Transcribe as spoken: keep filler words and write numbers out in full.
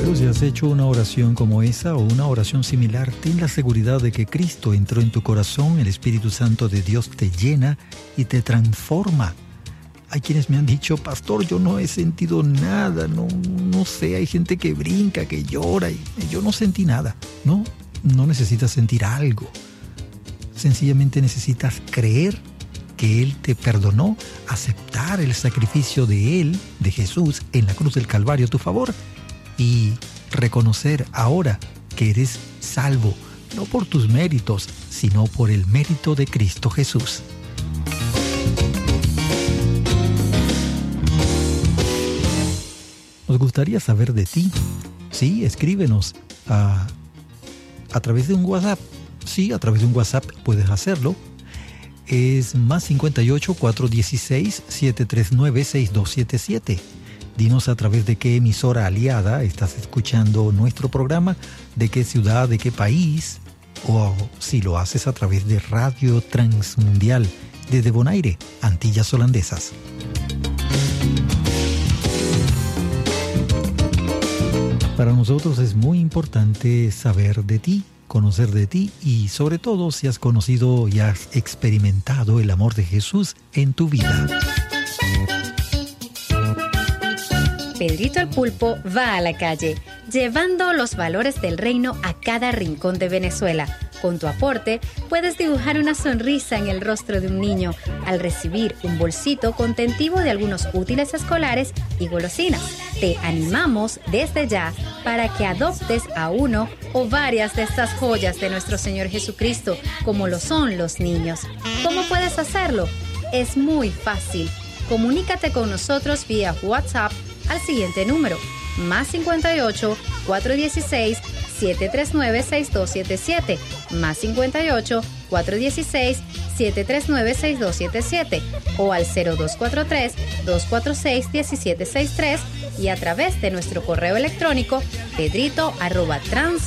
Pero si has hecho una oración como esa o una oración similar, ten la seguridad de que Cristo entró en tu corazón, el Espíritu Santo de Dios te llena y te transforma. Hay quienes me han dicho, pastor, yo no he sentido nada, no, no sé, hay gente que brinca, que llora y yo no sentí nada. No, no necesitas sentir algo. Sencillamente necesitas creer que Él te perdonó, aceptar el sacrificio de Él, de Jesús, en la cruz del Calvario a tu favor y reconocer ahora que eres salvo, no por tus méritos, sino por el mérito de Cristo Jesús. Nos gustaría saber de ti. Sí, escríbenos a, a través de un WhatsApp. Sí, a través de un WhatsApp puedes hacerlo. Es más cincuenta y ocho, cuatrocientos dieciséis, setecientos treinta y nueve, sesenta y dos setenta y siete. Dinos a través de qué emisora aliada estás escuchando nuestro programa, de qué ciudad, de qué país, o si lo haces a través de Radio Transmundial desde Bonaire, Antillas Holandesas. Para nosotros es muy importante saber de ti, conocer de ti y sobre todo si has conocido y has experimentado el amor de Jesús en tu vida. Pedrito el Pulpo va a la calle, llevando los valores del reino a cada rincón de Venezuela. Con tu aporte, puedes dibujar una sonrisa en el rostro de un niño al recibir un bolsito contentivo de algunos útiles escolares y golosinas. Te animamos desde ya para que adoptes a uno o varias de estas joyas de nuestro Señor Jesucristo, como lo son los niños. ¿Cómo puedes hacerlo? Es muy fácil. Comunícate con nosotros vía WhatsApp al siguiente número, más cincuenta y ocho, cuatrocientos dieciséis, setecientos treinta y nueve, sesenta y dos setenta y siete, más cincuenta y ocho, cuatrocientos dieciséis, setecientos treinta y nueve, sesenta y dos setenta y siete o al cero dos cuatro tres, dos cuatro seis, uno siete seis tres y a través de nuestro correo electrónico pedrito arroba trans